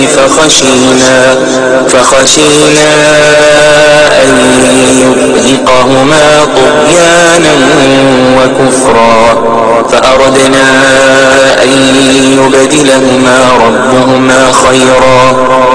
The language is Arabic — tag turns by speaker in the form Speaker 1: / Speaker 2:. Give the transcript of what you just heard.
Speaker 1: فخشينا أن يرهقهما طغيانا وكفرا فأردنا أن يبدلهما ربهما خيرا